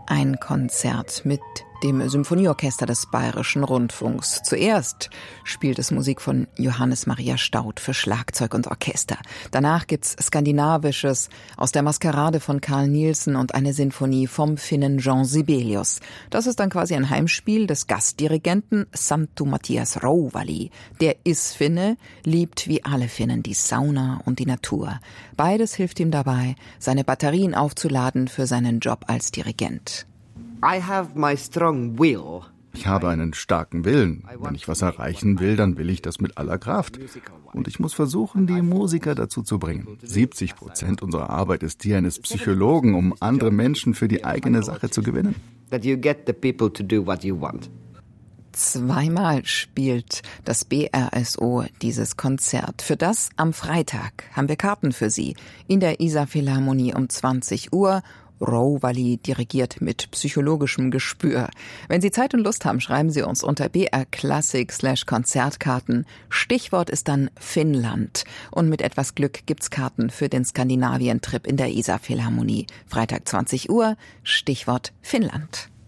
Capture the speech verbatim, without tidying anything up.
Ein Konzert mit dem Symphonieorchester des Bayerischen Rundfunks. Zuerst spielt es Musik von Johannes Maria Staudt für Schlagzeug und Orchester. Danach gibt's Skandinavisches aus der Maskerade von Carl Nielsen und eine Sinfonie vom Finnen Jean Sibelius. Das ist dann quasi ein Heimspiel des Gastdirigenten Santtu Matias Rouvali. Der ist Finne, liebt wie alle Finnen die Sauna und die Natur. Beides hilft ihm dabei, seine Batterien aufzuladen für seinen Job als Dirigent. I have my strong will. Ich habe einen starken Willen. Wenn ich was erreichen will, dann will ich das mit aller Kraft. Und ich muss versuchen, die Musiker dazu zu bringen. siebzig Prozent unserer Arbeit ist die eines Psychologen, um andere Menschen für die eigene Sache zu gewinnen. That you get the people to do what you want. Zweimal spielt das B R S O dieses Konzert. Für das am Freitag haben wir Karten für Sie in der Isarphilharmonie um zwanzig Uhr. Rouvali dirigiert mit psychologischem Gespür. Wenn Sie Zeit und Lust haben, schreiben Sie uns unter brklassik slash Konzertkarten. Stichwort ist dann Finnland. Und mit etwas Glück gibt's Karten für den Skandinavien-Trip in der Isarphilharmonie. Freitag zwanzig Uhr, Stichwort Finnland.